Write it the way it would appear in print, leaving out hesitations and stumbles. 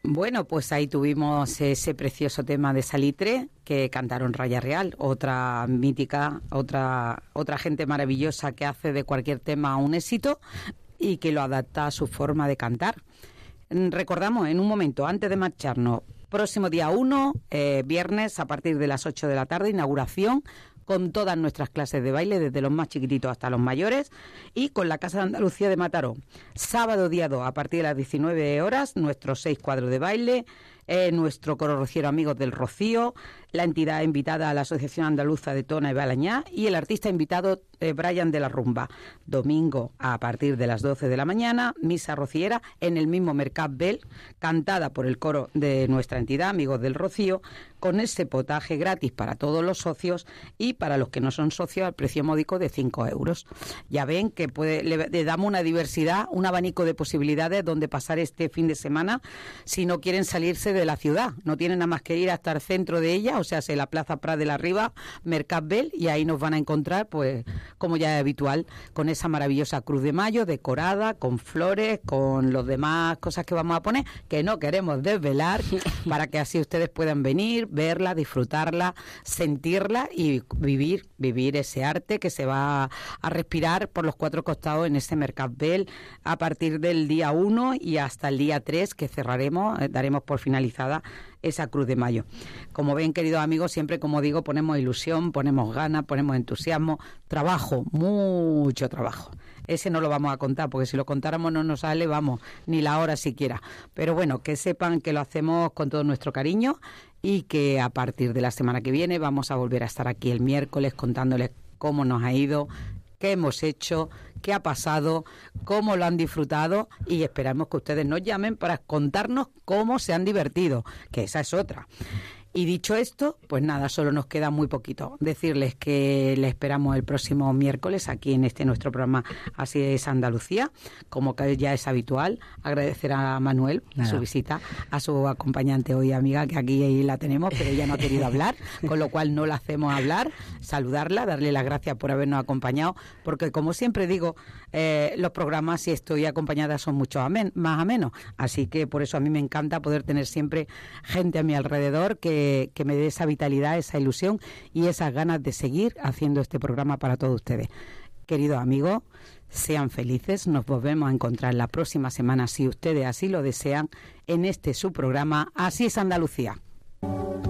Bueno, pues ahí tuvimos ese precioso tema de Salitre que cantaron Raya Real, otra mítica, otra gente maravillosa que hace de cualquier tema un éxito y que lo adapta a su forma de cantar. Recordamos en un momento, antes de marcharnos, próximo día 1, viernes, a partir de las 8 de la tarde, inauguración con todas nuestras clases de baile, desde los más chiquititos hasta los mayores, y con la Casa de Andalucía de Mataró. Sábado día 2, a partir de las 19 horas, nuestros 6 cuadros de baile, nuestro coro rociero Amigos del Rocío, la entidad invitada a la Asociación Andaluza de Tona y Balañá y el artista invitado Brian de la Rumba. Domingo a partir de las 12 de la mañana, misa rociera en el mismo Mercat Bel, cantada por el coro de nuestra entidad Amigos del Rocío, con ese potaje gratis para todos los socios y para los que no son socios al precio módico de 5 euros. Ya ven que le damos una diversidad, un abanico de posibilidades donde pasar este fin de semana si no quieren salirse de la ciudad. No tienen nada más que ir hasta el centro de ella, o sea, la Plaza Prat de la Riba, Mercat Bel, y ahí nos van a encontrar, pues, como ya es habitual, con esa maravillosa Cruz de Mayo decorada, con flores, con los demás cosas que vamos a poner, que no queremos desvelar, para que así ustedes puedan venir, verla, disfrutarla, sentirla y vivir ese arte que se va a respirar por los 4 costados en ese Mercat Bel a partir del día 1 y hasta el día 3, que cerraremos, daremos por finalizada esa Cruz de Mayo. Como ven, queridos amigos, siempre, como digo, ponemos ilusión, ponemos ganas, ponemos entusiasmo, trabajo, mucho trabajo. Ese no lo vamos a contar, porque si lo contáramos no nos sale, vamos, ni la hora siquiera. Pero bueno, que sepan que lo hacemos con todo nuestro cariño y que a partir de la semana que viene vamos a volver a estar aquí el miércoles contándoles cómo nos ha ido, qué hemos hecho, qué ha pasado, cómo lo han disfrutado, y esperamos que ustedes nos llamen para contarnos cómo se han divertido, que esa es otra. Y dicho esto, pues nada, solo nos queda muy poquito. Decirles que les esperamos el próximo miércoles aquí en nuestro programa Así es Andalucía, como que ya es habitual. Agradecer a Manuel su visita, a su acompañante hoy, amiga, que aquí la tenemos, pero ella no ha querido hablar, con lo cual no la hacemos hablar. Saludarla, darle las gracias por habernos acompañado, porque como siempre digo, los programas, si estoy acompañada, son mucho más amenos. Así que por eso a mí me encanta poder tener siempre gente a mi alrededor que me dé esa vitalidad, esa ilusión y esas ganas de seguir haciendo este programa para todos ustedes. Queridos amigos, sean felices, nos volvemos a encontrar la próxima semana, si ustedes así lo desean, en su programa Así es Andalucía.